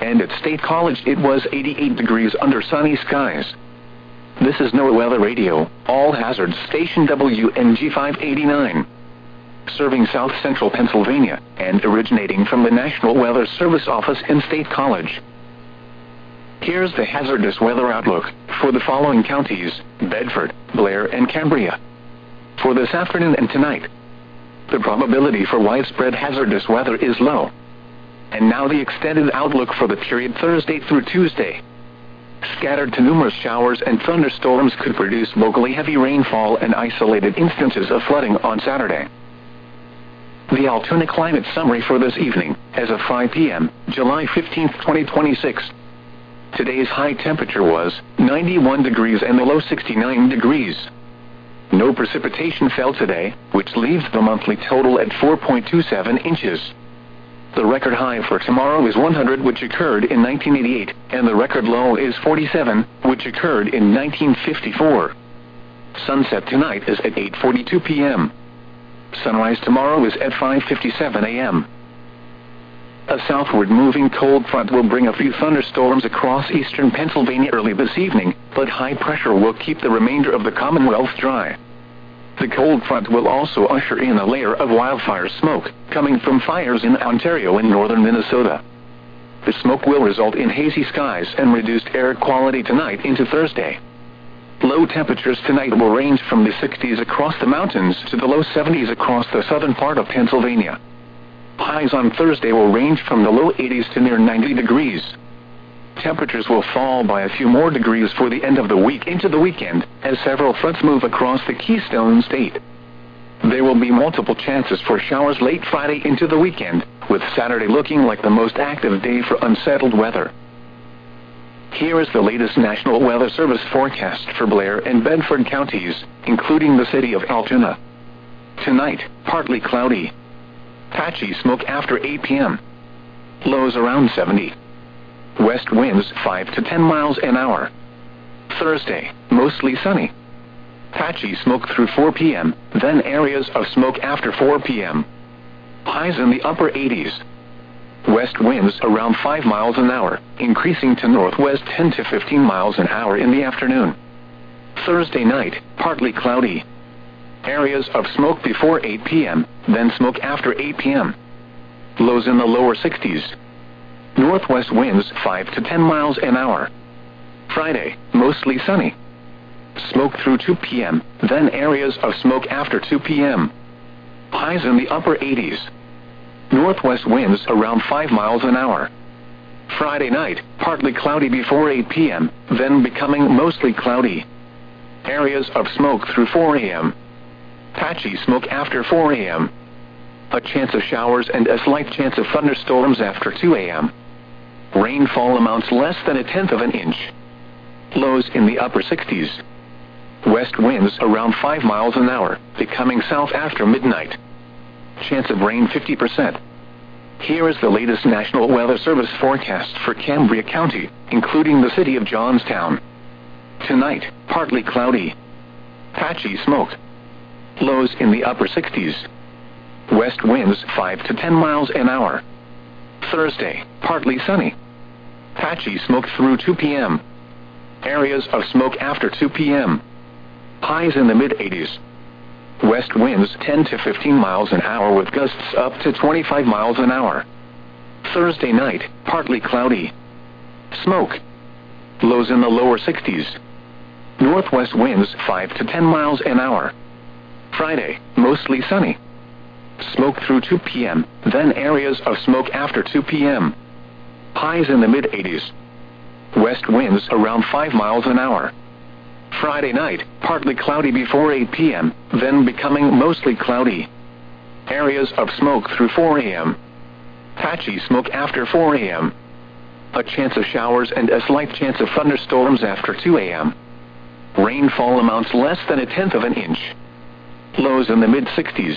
and at State College it was 88 degrees under sunny skies. This is NOAA Weather Radio, all hazards station WNG 589. Serving South Central Pennsylvania, and originating from the National Weather Service office in State College. Here's the hazardous weather outlook for the following counties: Bedford, Blair, and Cambria. For this afternoon and tonight, the probability for widespread hazardous weather is low. And now the extended outlook for the period Thursday through Tuesday. Scattered to numerous showers and thunderstorms could produce locally heavy rainfall and isolated instances of flooding on Saturday. The Altoona Climate Summary for this evening, as of 5 p.m., July 15, 2026. Today's high temperature was 91 degrees and the low 69 degrees. No precipitation fell today, which leaves the monthly total at 4.27 inches. The record high for tomorrow is 100, which occurred in 1988, and the record low is 47, which occurred in 1954. Sunset tonight is at 8:42 p.m. Sunrise tomorrow is at 5:57 a.m. A southward moving cold front will bring a few thunderstorms across eastern Pennsylvania early this evening, but high pressure will keep the remainder of the Commonwealth dry. The cold front will also usher in a layer of wildfire smoke, coming from fires in Ontario and northern Minnesota. The smoke will result in hazy skies and reduced air quality tonight into Thursday. Low temperatures tonight will range from the 60s across the mountains to the low 70s across the southern part of Pennsylvania. Highs on Thursday will range from the low 80s to near 90 degrees. Temperatures will fall by a few more degrees for the end of the week into the weekend, as several fronts move across the Keystone State. There will be multiple chances for showers late Friday into the weekend, with Saturday looking like the most active day for unsettled weather. Here is the latest National Weather Service forecast for Blair and Bedford counties, including the city of Altoona. Tonight, partly cloudy. Patchy smoke after 8 p.m. Lows around 70. West winds 5 to 10 miles an hour. Thursday, mostly sunny. Patchy smoke through 4 p.m., then areas of smoke after 4 p.m. Highs in the upper 80s. West winds around 5 miles an hour, increasing to northwest 10 to 15 miles an hour in the afternoon. Thursday night, partly cloudy. Areas of smoke before 8 p.m., then smoke after 8 p.m. Lows in the lower 60s. Northwest winds 5 to 10 miles an hour. Friday, mostly sunny. Smoke through 2 p.m., then areas of smoke after 2 p.m. Highs in the upper 80s. Northwest winds around 5 miles an hour. Friday night, partly cloudy before 8 p.m., then becoming mostly cloudy. Areas of smoke through 4 a.m. Patchy smoke after 4 a.m. A chance of showers and a slight chance of thunderstorms after 2 a.m. Rainfall amounts less than 1/10 of an inch. Lows in the upper 60s. West winds around 5 miles an hour, becoming south after midnight. Chance of rain 50%. Here is the latest National Weather Service forecast for Cambria County, including the city of Johnstown. Tonight, partly cloudy. Patchy smoke. Lows in the upper 60s. West winds 5 to 10 miles an hour. Thursday, partly sunny. Patchy smoke through 2 p.m. Areas of smoke after 2 p.m. Highs in the mid-80s. West winds 10 to 15 miles an hour with gusts up to 25 miles an hour. Thursday night, partly cloudy. Smoke. Lows in the lower 60s. Northwest winds 5 to 10 miles an hour. Friday, mostly sunny. Smoke through 2 p.m., then areas of smoke after 2 p.m. Highs in the mid-80s. West winds around 5 miles an hour. Friday night, partly cloudy before 8 p.m., then becoming mostly cloudy. Areas of smoke through 4 a.m. Patchy smoke after 4 a.m. A chance of showers and a slight chance of thunderstorms after 2 a.m. Rainfall amounts less than 1/10 of an inch. Lows in the mid-60s.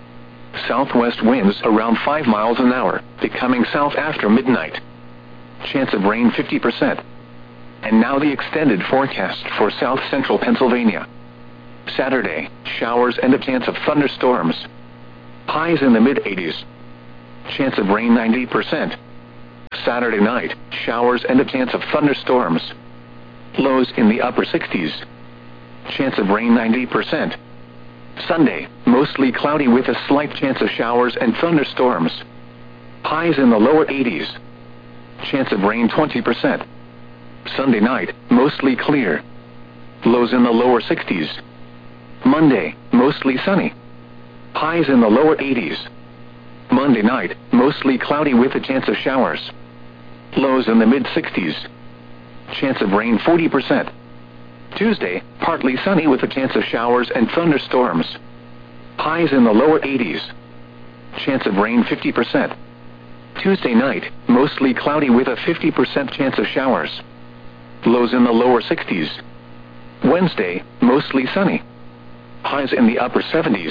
Southwest winds around 5 miles an hour, becoming south after midnight. Chance of rain 50%. And now the extended forecast for south central Pennsylvania. Saturday, showers and a chance of thunderstorms. Highs in the mid-80s. Chance of rain 90%. Saturday night, showers and a chance of thunderstorms. Lows in the upper 60s. Chance of rain 90%. Sunday, mostly cloudy with a slight chance of showers and thunderstorms. Highs in the lower 80s. Chance of rain 20%. Sunday night, mostly clear. Lows in the lower 60s. Monday, mostly sunny. Highs in the lower 80s. Monday night, mostly cloudy with a chance of showers. Lows in the mid-60s. Chance of rain 40%. Tuesday, partly sunny with a chance of showers and thunderstorms. Highs in the lower 80s. Chance of rain 50%. Tuesday night, mostly cloudy with a 50% chance of showers. Lows in the lower 60s. Wednesday, mostly sunny. Highs in the upper 70s.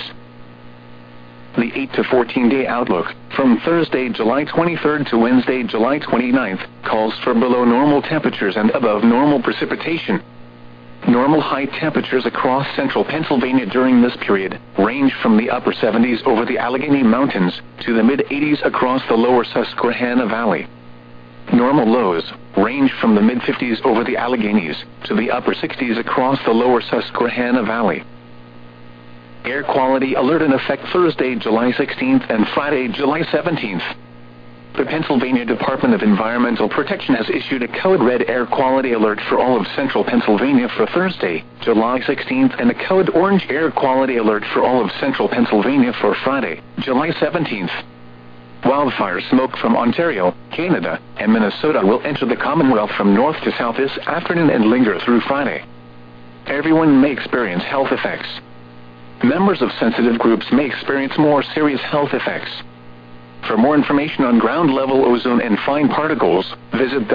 The 8 to 14 day outlook, from Thursday, July 23rd to Wednesday, July 29th, calls for below normal temperatures and above normal precipitation. Normal high temperatures across central Pennsylvania during this period range from the upper 70s over the Allegheny Mountains to the mid-80s across the lower Susquehanna Valley. Normal lows range from the mid-50s over the Alleghenies to the upper 60s across the lower Susquehanna Valley. Air quality alert in effect Thursday, July 16th and Friday, July 17th. The Pennsylvania Department of Environmental Protection has issued a code red air quality alert for all of central Pennsylvania for Thursday, July 16th, and a code orange air quality alert for all of central Pennsylvania for Friday, July 17th. Wildfire smoke from Ontario, Canada, and Minnesota will enter the Commonwealth from north to south this afternoon and linger through Friday. Everyone may experience health effects. Members of sensitive groups may experience more serious health effects. For more information on ground-level ozone and fine particles, visit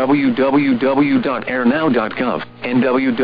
www.airnow.gov and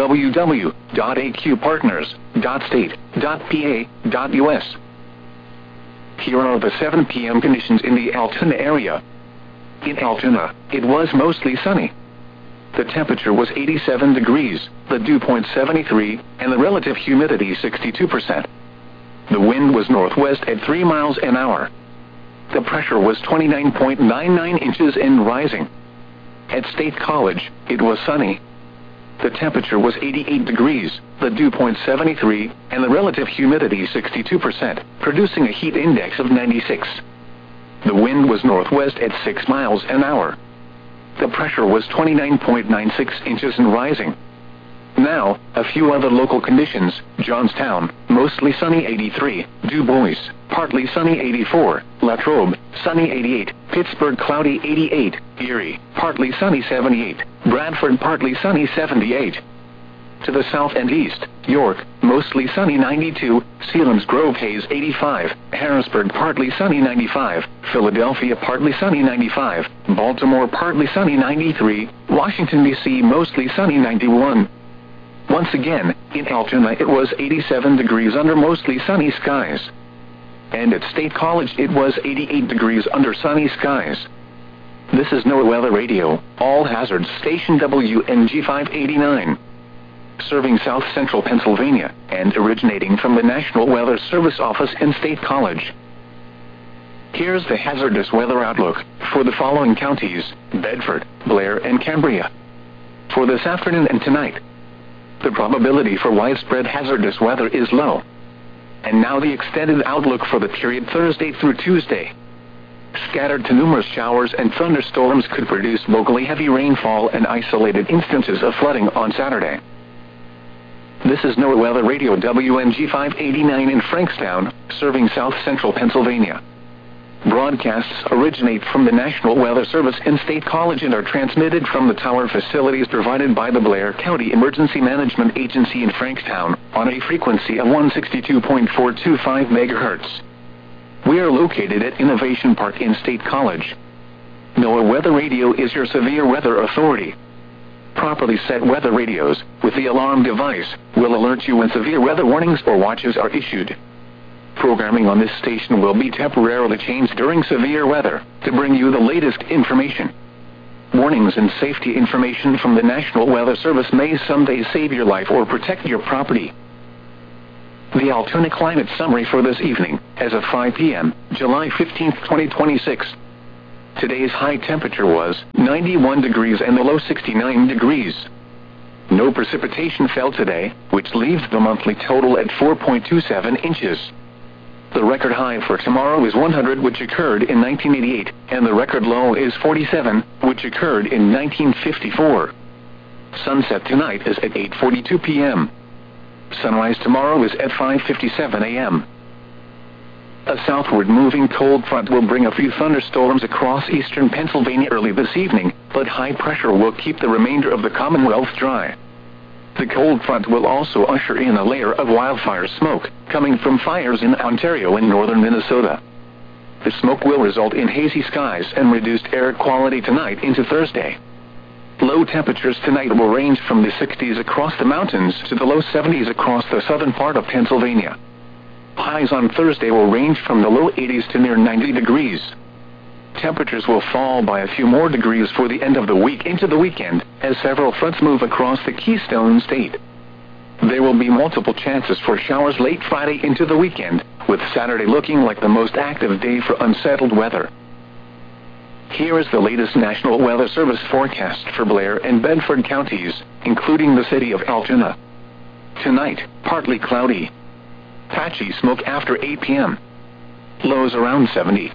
www.aqpartners.state.pa.us. Here are the 7 p.m. conditions in the Altoona area. In Altoona, it was mostly sunny. The temperature was 87 degrees, the dew point 73, and the relative humidity 62%. The wind was northwest at 3 miles an hour. The pressure was 29.99 inches and rising. At State College, it was sunny. The temperature was 88 degrees, the dew point 73, and the relative humidity 62%, producing a heat index of 96. The wind was northwest at 6 miles an hour. The pressure was 29.96 inches and rising. Now, a few other local conditions. Johnstown, mostly sunny 83, Du Bois, partly sunny 84, Latrobe, sunny 88, Pittsburgh cloudy 88, Erie, partly sunny 78, Bradford partly sunny 78. To the south and east, York, mostly sunny 92, Selinsgrove haze 85, Harrisburg partly sunny 95, Philadelphia partly sunny 95, Baltimore partly sunny 93, Washington, D.C. mostly sunny 91. Once again, in Altoona it was 87 degrees under mostly sunny skies. And at State College it was 88 degrees under sunny skies. This is NOAA Weather Radio, all hazards station WNG 589. Serving south central Pennsylvania, and originating from the National Weather Service office in State College. Here's the hazardous weather outlook for the following counties: Bedford, Blair, and Cambria. For this afternoon and tonight, the probability for widespread hazardous weather is low. And now the extended outlook for the period Thursday through Tuesday. Scattered to numerous showers and thunderstorms could produce locally heavy rainfall and isolated instances of flooding on Saturday. This is NOAA Weather Radio WNG 589 in Frankstown, serving south central Pennsylvania. Broadcasts originate from the National Weather Service in State College and are transmitted from the tower facilities provided by the Blair County Emergency Management Agency in Frankstown on a frequency of 162.425 MHz. We are located at Innovation Park in State College. NOAA Weather Radio is your severe weather authority. Properly set weather radios with the alarm device will alert you when severe weather warnings or watches are issued. Programming on this station will be temporarily changed during severe weather to bring you the latest information. Warnings and safety information from the National Weather Service may someday save your life or protect your property. The Altoona Climate Summary for this evening, as of 5 p.m., July 15, 2026. Today's high temperature was 91 degrees and the low 69 degrees. No precipitation fell today, which leaves the monthly total at 4.27 inches. The record high for tomorrow is 100, which occurred in 1988, and the record low is 47, which occurred in 1954. Sunset tonight is at 8:42 p.m. Sunrise tomorrow is at 5:57 a.m. A southward moving cold front will bring a few thunderstorms across eastern Pennsylvania early this evening, but high pressure will keep the remainder of the Commonwealth dry. The cold front will also usher in a layer of wildfire smoke, coming from fires in Ontario and northern Minnesota. The smoke will result in hazy skies and reduced air quality tonight into Thursday. Low temperatures tonight will range from the 60s across the mountains to the low 70s across the southern part of Pennsylvania. Highs on Thursday will range from the low 80s to near 90 degrees. Temperatures will fall by a few more degrees for the end of the week into the weekend, as several fronts move across the Keystone State. There will be multiple chances for showers late Friday into the weekend, with Saturday looking like the most active day for unsettled weather. Here is the latest National Weather Service forecast for Blair and Bedford counties, including the city of Altoona. Tonight, partly cloudy. Patchy smoke after 8 p.m. Lows around 70.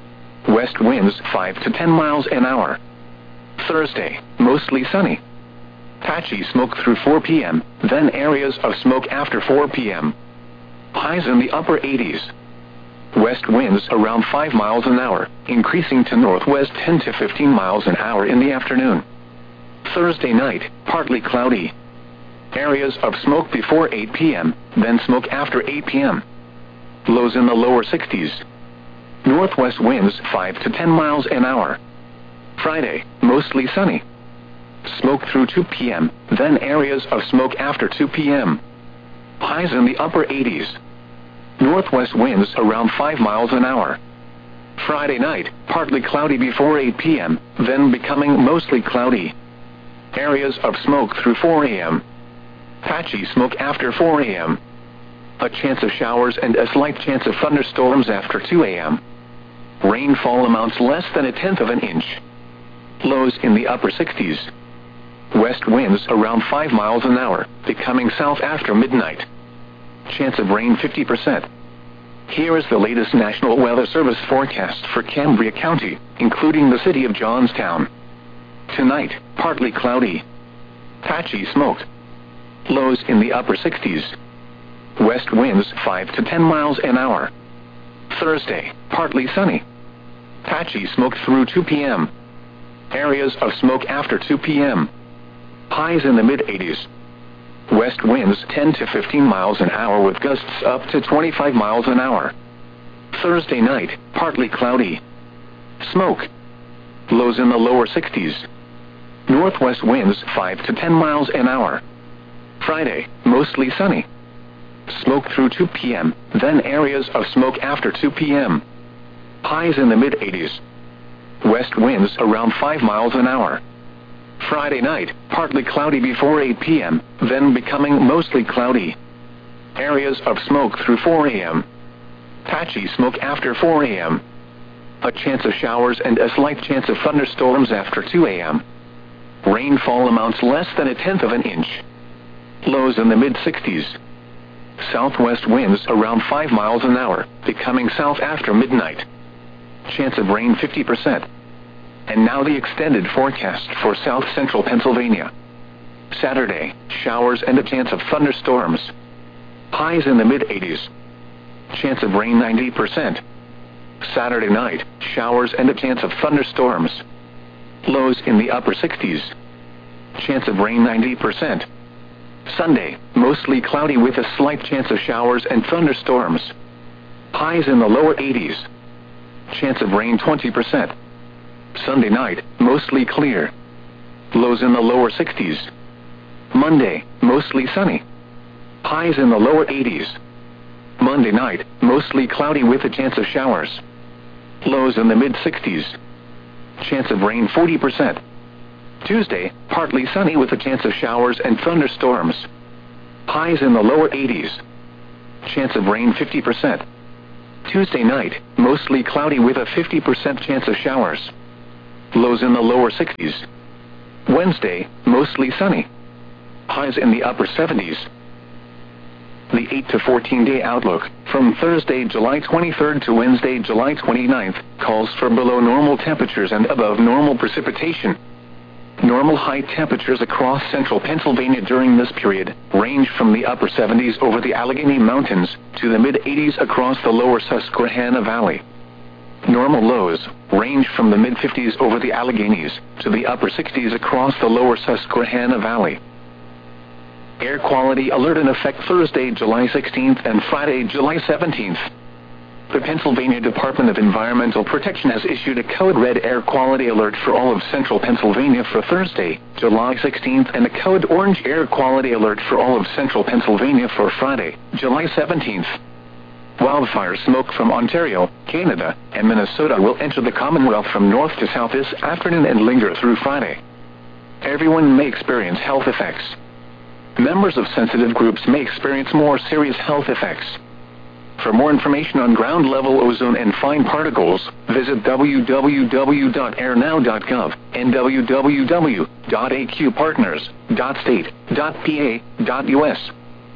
West winds 5 to 10 miles an hour. Thursday, mostly sunny. Patchy smoke through 4 p.m., then areas of smoke after 4 p.m. Highs in the upper 80s. West winds around 5 miles an hour, increasing to northwest 10 to 15 miles an hour in the afternoon. Thursday night, partly cloudy. Areas of smoke before 8 p.m., then smoke after 8 p.m. Lows in the lower 60s. Northwest winds 5 to 10 miles an hour. Friday, mostly sunny. Smoke through 2 p.m., then areas of smoke after 2 p.m. Highs in the upper 80s. Northwest winds around 5 miles an hour. Friday night, partly cloudy before 8 p.m., then becoming mostly cloudy. Areas of smoke through 4 a.m. Patchy smoke after 4 a.m. A chance of showers and a slight chance of thunderstorms after 2 a.m. Rainfall amounts less than 1/10 of an inch. Lows in the upper 60s. West winds around 5 miles an hour, becoming south after midnight. Chance of rain 50%. Here is the latest National Weather Service forecast for Cambria County, including the city of Johnstown. Tonight, partly cloudy. Patchy smoke. Lows in the upper 60s. West winds 5 to 10 miles an hour. Thursday, partly sunny. Patchy smoke through 2 p.m. Areas of smoke after 2 p.m. Highs in the mid-80s. West winds 10 to 15 miles an hour with gusts up to 25 miles an hour. Thursday night, partly cloudy. Smoke. Lows in the lower 60s. Northwest winds 5 to 10 miles an hour. Friday, mostly sunny. Smoke through 2 p.m., then areas of smoke after 2 p.m. Highs in the mid-80s. West winds around 5 miles an hour. Friday night, partly cloudy before 8 p.m., then becoming mostly cloudy. Areas of smoke through 4 a.m. Patchy smoke after 4 a.m. A chance of showers and a slight chance of thunderstorms after 2 a.m. Rainfall amounts less than 1/10 of an inch. Lows in the mid-60s. Southwest winds around 5 miles an hour, becoming south after midnight. Chance of rain 50%. And now the extended forecast for south central Pennsylvania. Saturday, showers and a chance of thunderstorms. Highs in the mid-80s. Chance of rain 90%. Saturday night, showers and a chance of thunderstorms. Lows in the upper 60s. Chance of rain 90%. Sunday, mostly cloudy with a slight chance of showers and thunderstorms. Highs in the lower 80s. Chance of rain 20%. Sunday night, mostly clear. Lows in the lower 60s. Monday, mostly sunny. Highs in the lower 80s. Monday night, mostly cloudy with a chance of showers. Lows in the mid-60s. Chance of rain 40%. Tuesday, partly sunny with a chance of showers and thunderstorms. Highs in the lower 80s. Chance of rain 50%. Tuesday night, mostly cloudy with a 50% chance of showers. lows in the lower 60s. Wednesday, mostly sunny. Highs in the upper 70s. The 8 to 14-day outlook, from Thursday, July 23rd to Wednesday, July 29th, calls for below normal temperatures and above normal precipitation. Normal high temperatures across central Pennsylvania during this period range from the upper 70s over the Allegheny Mountains to the mid-80s across the lower Susquehanna Valley. Normal lows range from the mid-50s over the Alleghenies to the upper 60s across the lower Susquehanna Valley. Air quality alert in effect Thursday, July 16th and Friday, July 17th. The Pennsylvania Department of Environmental Protection has issued a code red air quality alert for all of central Pennsylvania for Thursday, July 16th, and a code orange air quality alert for all of central Pennsylvania for Friday, July 17th. Wildfire smoke from Ontario, Canada, and Minnesota will enter the Commonwealth from north to south this afternoon and linger through Friday. Everyone may experience health effects. Members of sensitive groups may experience more serious health effects. For more information on ground-level ozone and fine particles, visit www.airnow.gov and www.aqpartners.state.pa.us.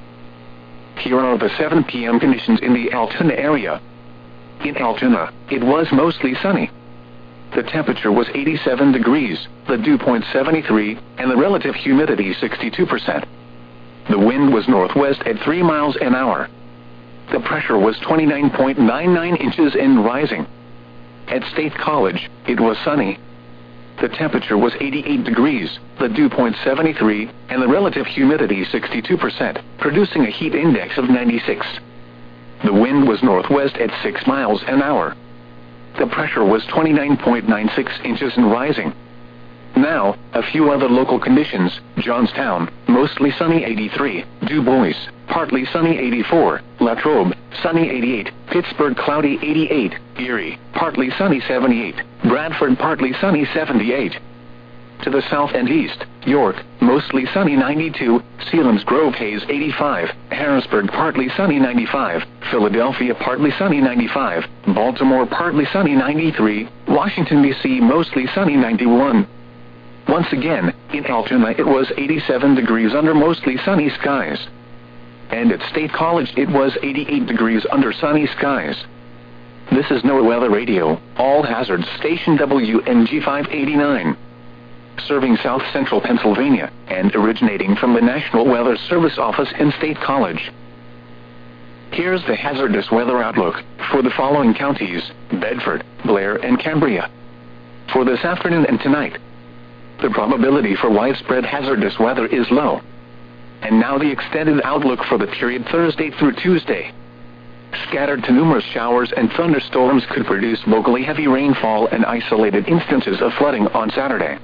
Here are the 7 p.m. conditions in the Altoona area. In Altoona, it was mostly sunny. The temperature was 87 degrees, the dew point 73, and the relative humidity 62%. The wind was northwest at 3 miles an hour. The pressure was 29.99 inches and rising. At State College, it was sunny. The temperature was 88 degrees, the dew point 73, and the relative humidity 62%, producing a heat index of 96. The wind was northwest at 6 miles an hour. The pressure was 29.96 inches and rising. Now, a few other local conditions. Johnstown, mostly sunny 83, Du Bois, partly sunny 84, Latrobe, sunny 88, Pittsburgh cloudy 88, Erie, partly sunny 78, Bradford partly sunny 78. To the south and east, York, mostly sunny 92, Selinsgrove haze 85, Harrisburg partly sunny 95, Philadelphia partly sunny 95, Baltimore partly sunny 93, Washington D.C. mostly sunny 91. Once again, in Altoona it was 87 degrees under mostly sunny skies. And at State College it was 88 degrees under sunny skies. This is NOAA Weather Radio, all hazards station WNG 589. Serving south central Pennsylvania, and originating from the National Weather Service office in State College. Here's the hazardous weather outlook for the following counties: Bedford, Blair, and Cambria. For this afternoon and tonight, the probability for widespread hazardous weather is low. And now the extended outlook for the period Thursday through Tuesday. Scattered to numerous showers and thunderstorms could produce locally heavy rainfall and isolated instances of flooding on Saturday.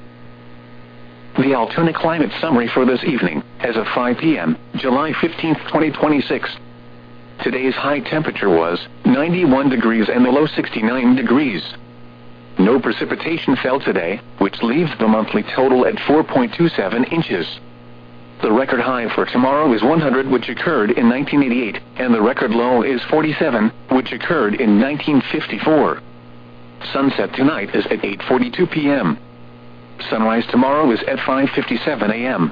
The Altoona climate summary for this evening, as of 5 p.m., July 15, 2026. Today's high temperature was 91 degrees and the low 69 degrees. No precipitation fell today, which leaves the monthly total at 4.27 inches. The record high for tomorrow is 100, which occurred in 1988, and the record low is 47, which occurred in 1954. Sunset tonight is at 8:42 p.m. Sunrise tomorrow is at 5:57 a.m.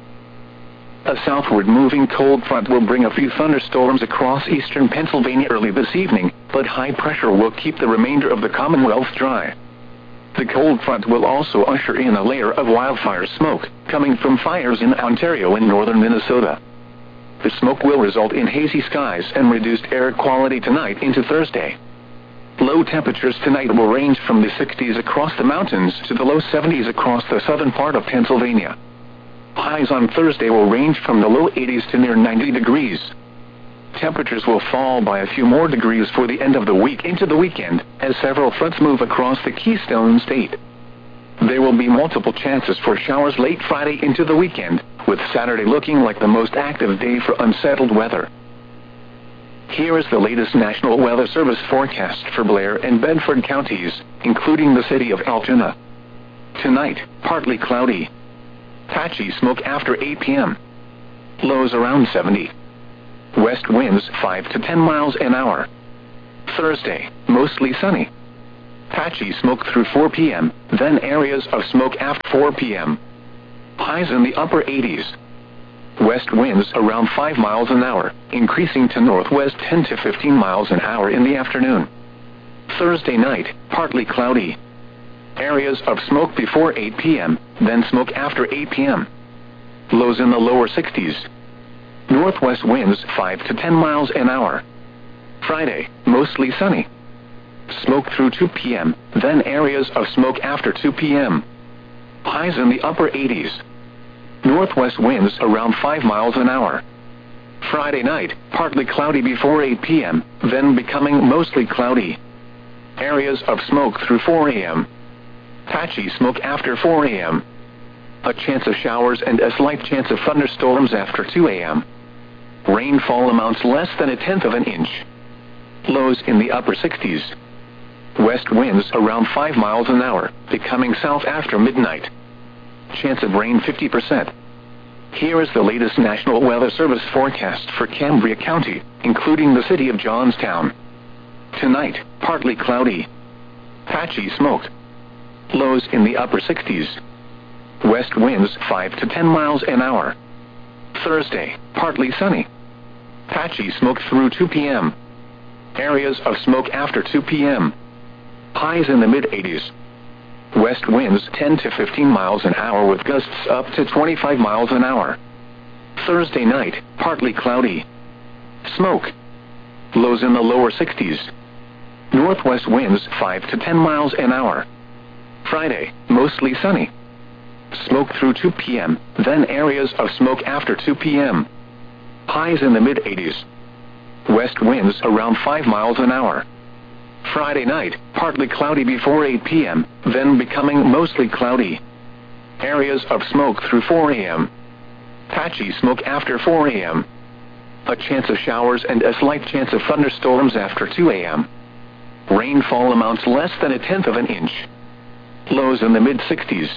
A southward moving cold front will bring a few thunderstorms across eastern Pennsylvania early this evening, but high pressure will keep the remainder of the Commonwealth dry. The cold front will also usher in a layer of wildfire smoke, coming from fires in Ontario and northern Minnesota. The smoke will result in hazy skies and reduced air quality tonight into Thursday. Low temperatures tonight will range from the 60s across the mountains to the low 70s across the southern part of Pennsylvania. Highs on Thursday will range from the low 80s to near 90 degrees. Temperatures will fall by a few more degrees for the end of the week into the weekend, as several fronts move across the Keystone State. There will be multiple chances for showers late Friday into the weekend, with Saturday looking like the most active day for unsettled weather. Here is the latest National Weather Service forecast for Blair and Bedford counties, including the city of Altoona. Tonight, partly cloudy. Patchy smoke after 8 p.m. Lows around 70. West winds 5 to 10 miles an hour. Thursday, mostly sunny. Patchy smoke through 4 p.m., then areas of smoke after 4 p.m. Highs in the upper 80s. West winds around 5 miles an hour, increasing to northwest 10 to 15 miles an hour in the afternoon. Thursday night, partly cloudy. Areas of smoke before 8 p.m., then smoke after 8 p.m. Lows in the lower 60s. Northwest winds 5 to 10 miles an hour. Friday, mostly sunny. Smoke through 2 p.m., then areas of smoke after 2 p.m. Highs in the upper 80s. Northwest winds around 5 miles an hour. Friday night, partly cloudy before 8 p.m., then becoming mostly cloudy. Areas of smoke through 4 a.m. Patchy smoke after 4 a.m. A chance of showers and a slight chance of thunderstorms after 2 a.m. Rainfall amounts less than 1/10 of an inch. Lows in the upper 60s. West winds around 5 miles an hour, becoming south after midnight. Chance of rain 50%. Here is the latest National Weather Service forecast for Cambria County, including the city of Johnstown. Tonight, partly cloudy. Patchy smoke. Lows in the upper 60s. West winds 5 to 10 miles an hour. Thursday, partly sunny. Patchy smoke through 2 p.m. Areas of smoke after 2 p.m. Highs in the mid-80s. West winds 10 to 15 miles an hour with gusts up to 25 miles an hour. Thursday night, partly cloudy. Smoke. Lows in the lower 60s. Northwest winds 5 to 10 miles an hour. Friday, mostly sunny. Smoke through 2 p.m., then areas of smoke after 2 p.m. Highs in the mid-80s. West winds around 5 miles an hour. Friday night, partly cloudy before 8 p.m., then becoming mostly cloudy. Areas of smoke through 4 a.m. Patchy smoke after 4 a.m. A chance of showers and a slight chance of thunderstorms after 2 a.m. Rainfall amounts less than 1/10 of an inch. Lows in the mid-60s.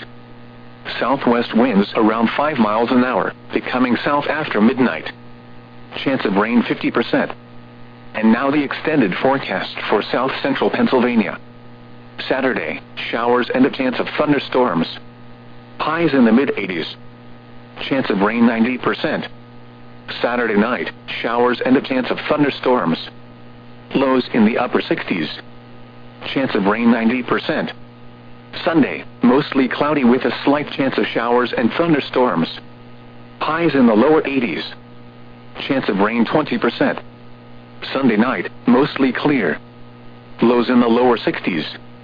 Southwest winds around 5 miles an hour, becoming south after midnight. Chance of rain 50%. And now the extended forecast for south central Pennsylvania. Saturday, showers and a chance of thunderstorms. Highs in the mid-80s. Chance of rain 90%. Saturday night, showers and a chance of thunderstorms. Lows in the upper 60s. Chance of rain 90%. Sunday, mostly cloudy with a slight chance of showers and thunderstorms. Highs in the lower 80s. Chance of rain 20%. Sunday night, mostly clear. Lows in the lower 60s.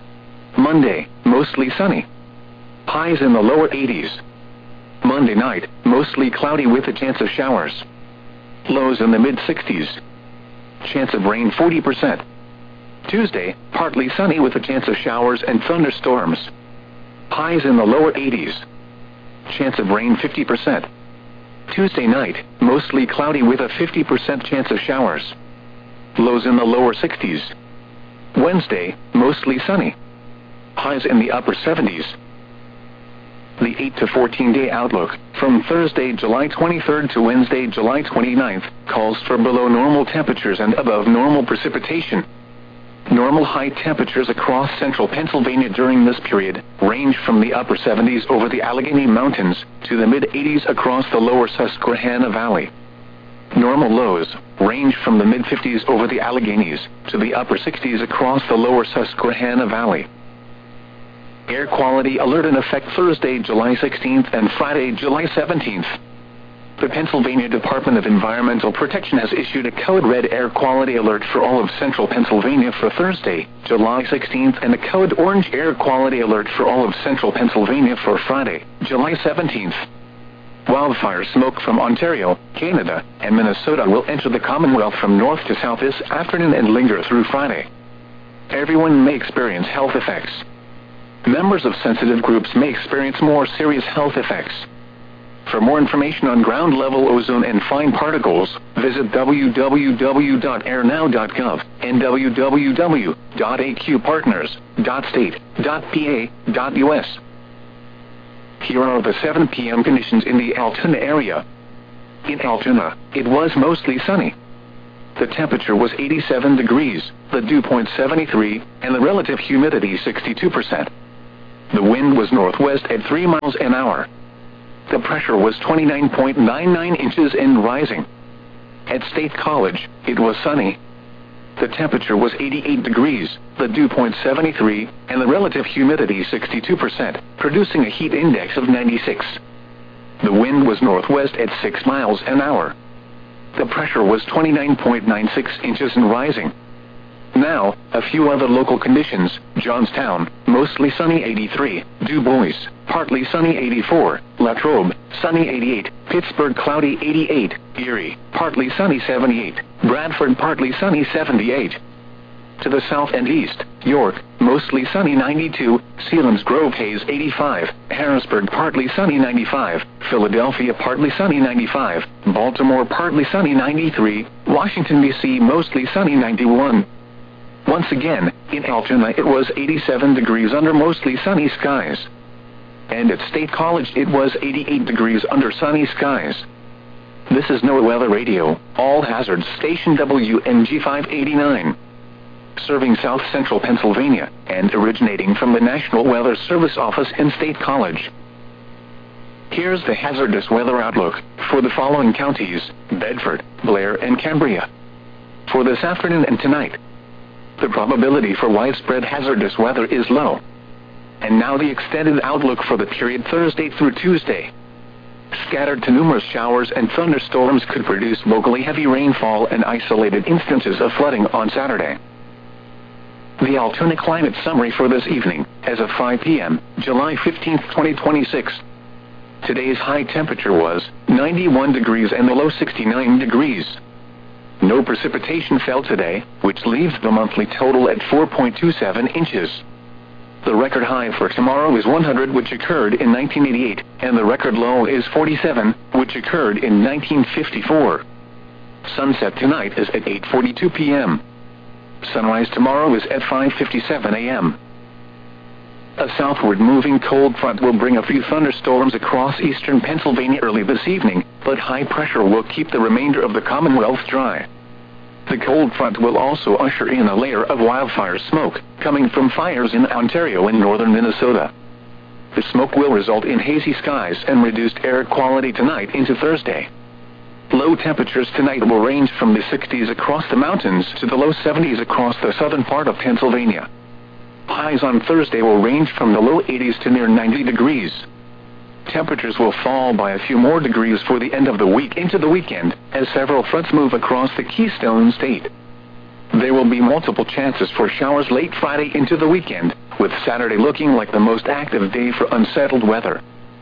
Monday, mostly sunny. Highs in the lower 80s. Monday night, mostly cloudy with a chance of showers. Lows in the mid-60s. Chance of rain 40%. Tuesday, partly sunny with a chance of showers and thunderstorms. Highs in the lower 80s. Chance of rain 50%. Tuesday night, mostly cloudy with a 50% chance of showers. Lows in the lower 60s. Wednesday, mostly sunny. Highs in the upper 70s. The 8 to 14-day outlook, from Thursday, July 23rd to Wednesday, July 29th, calls for below normal temperatures and above normal precipitation. Normal high temperatures across central Pennsylvania during this period range from the upper 70s over the Allegheny Mountains to the mid-80s across the lower Susquehanna Valley. Normal lows range from the mid-50s over the Alleghenies to the upper 60s across the lower Susquehanna Valley. Air quality alert in effect Thursday, July 16th and Friday, July 17th. The Pennsylvania Department of Environmental Protection has issued a code red air quality alert for all of central Pennsylvania for Thursday, July 16th, and a code orange air quality alert for all of central Pennsylvania for Friday, July 17th. Wildfire smoke from Ontario, Canada, and Minnesota will enter the Commonwealth from north to south this afternoon and linger through Friday. Everyone may experience health effects. Members of sensitive groups may experience more serious health effects. For more information on ground-level ozone and fine particles, visit www.airnow.gov and www.aqpartners.state.pa.us. Here are the 7 p.m. conditions in the Altoona area. In Altoona, it was mostly sunny. The temperature was 87 degrees, the dew point 73, and the relative humidity 62%. The wind was northwest at 3 miles an hour. The pressure was 29.99 inches and rising. At State College, it was sunny. The temperature was 88 degrees, the dew point 73, and the relative humidity 62%, producing a heat index of 96. The wind was northwest at 6 miles an hour. The pressure was 29.96 inches and rising. Now, a few other local conditions: Johnstown, mostly sunny 83, Du Bois, partly sunny 84, Latrobe, sunny 88, Pittsburgh cloudy 88, Erie, partly sunny 78, Bradford partly sunny 78. To the south and east, York, mostly sunny 92, Selinsgrove haze 85, Harrisburg partly sunny 95, Philadelphia partly sunny 95, Baltimore partly sunny 93, Washington, D.C. mostly sunny 91. Once again, in Altoona it was 87 degrees under mostly sunny skies. And at State College it was 88 degrees under sunny skies. This is NOAA Weather Radio, all hazards station WNG 589. Serving South Central Pennsylvania, and originating from the National Weather Service office in State College. Here's the hazardous weather outlook for the following counties: Bedford, Blair, and Cambria. For this afternoon and tonight, the probability for widespread hazardous weather is low. And now the extended outlook for the period Thursday through Tuesday. Scattered to numerous showers and thunderstorms could produce locally heavy rainfall and isolated instances of flooding on Saturday. The Altoona climate summary for this evening, as of 5 p.m., July 15, 2026. Today's high temperature was 91 degrees and the low 69 degrees. No precipitation fell today, which leaves the monthly total at 4.27 inches. The record high for tomorrow is 100, which occurred in 1988, and the record low is 47, which occurred in 1954. Sunset tonight is at 8:42 p.m. Sunrise tomorrow is at 5:57 a.m. A southward moving cold front will bring a few thunderstorms across eastern Pennsylvania early this evening, but high pressure will keep the remainder of the Commonwealth dry. The cold front will also usher in a layer of wildfire smoke, coming from fires in Ontario and northern Minnesota. The smoke will result in hazy skies and reduced air quality tonight into Thursday. Low temperatures tonight will range from the 60s across the mountains to the low 70s across the southern part of Pennsylvania. Highs on Thursday will range from the low 80s to near 90 degrees. Temperatures will fall by a few more degrees for the end of the week into the weekend, as several fronts move across the Keystone State. There will be multiple chances for showers late Friday into the weekend, with Saturday looking like the most active day for unsettled weather.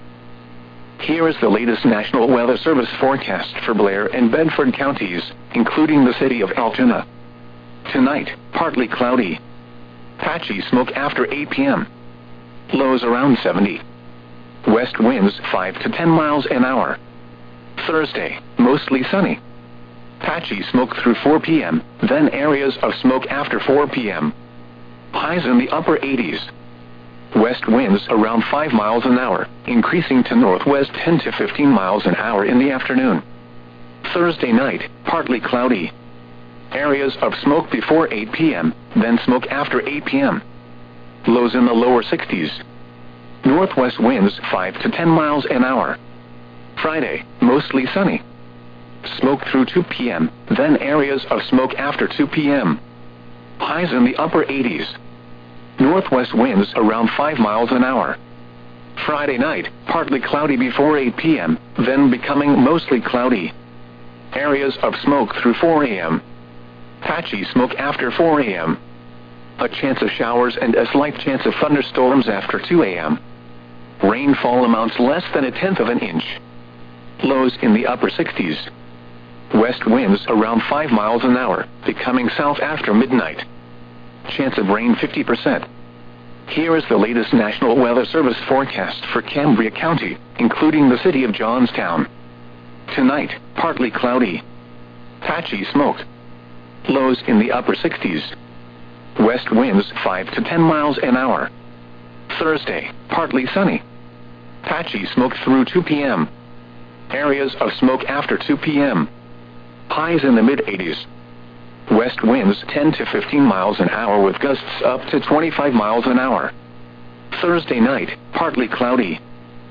Here is the latest National Weather Service forecast for Blair and Bedford counties, including the city of Altoona. Tonight, partly cloudy. Patchy smoke after 8 p.m. Lows around 70. West winds 5 to 10 miles an hour. Thursday, mostly sunny. Patchy smoke through 4 p.m., then areas of smoke after 4 p.m. Highs in the upper 80s. West winds around 5 miles an hour, increasing to northwest 10 to 15 miles an hour in the afternoon. Thursday night, partly cloudy. Areas of smoke before 8 p.m., then smoke after 8 p.m. Lows in the lower 60s. Northwest winds 5 to 10 miles an hour. Friday, mostly sunny. Smoke through 2 p.m., then areas of smoke after 2 p.m. Highs in the upper 80s. Northwest winds around 5 miles an hour. Friday night, partly cloudy before 8 p.m., then becoming mostly cloudy. Areas of smoke through 4 a.m. Patchy smoke after 4 a.m. A chance of showers and a slight chance of thunderstorms after 2 a.m. Rainfall amounts less than 1/10 of an inch. Lows in the upper 60s. West winds around 5 miles an hour, becoming south after midnight. Chance of rain 50%. Here is the latest National Weather Service forecast for Cambria County, including the city of Johnstown. Tonight, partly cloudy. Patchy smoke. Lows in the upper 60s. West winds 5 to 10 miles an hour. Thursday, partly sunny. Patchy smoke through 2 p.m. Areas of smoke after 2 p.m. Highs in the mid-80s. West winds 10 to 15 miles an hour with gusts up to 25 miles an hour. Thursday night, partly cloudy.